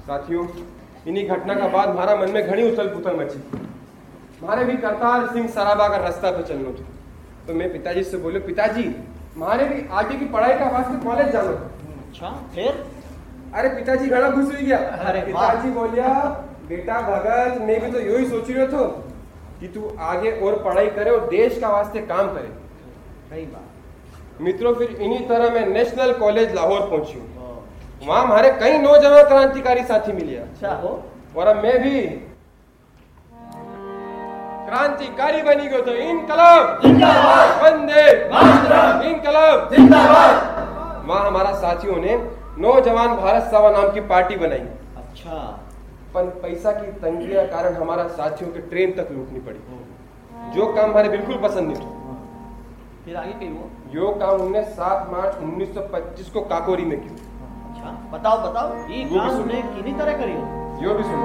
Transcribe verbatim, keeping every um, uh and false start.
साथियों, इन्हीं घटना का बाद हमारा मन में घनी उथल पुथल मची। हमारे भी करतार सिंह सराबा का रास्ता पे चलना था। तो मैं पिताजी से बोले, पिताजी हमारे भी आगे की पढ़ाई का वास्ते कॉलेज जाना था। अच्छा, फिर? अरे पिताजी घना खुश हो गया। अरे पिताजी बोलिया, बेटा भगत, मैं भी तो यू ही सोच रहा था कि तू आगे और पढ़ाई करे और देश का वास्ते काम करे। सही बात। मित्रों, फिर इन्हीं तरह मैं नेशनल कॉलेज लाहौर पहुंची हूँ। वहां हमारे कई नौजवान क्रांतिकारी साथी मिले। अच्छा हो। और अब मैं भी क्रांतिकारी बनी गयो। तो इनकलाब जिंदाबाद, वंदे मातरम, इनकलाब जिंदाबाद। वहां हमारा साथियों ने नौजवान भारत सेवा नाम की पार्टी बनाई। अच्छा। पर पैसा की तंगी के कारण हमारा साथियों के ट्रेन तक लूटनी पड़ी, जो काम हमारे बिल्कुल पसंद नहीं था। फिर आगे क्या हुआ? यो काम उन्होंने सात मार्च उन्नीस सौ पच्चीस को काकोरी में किया। अच्छा, बताओ बताओ, ये काम उन्हें किन्हीं तरह करी हो? यो भी सुनो।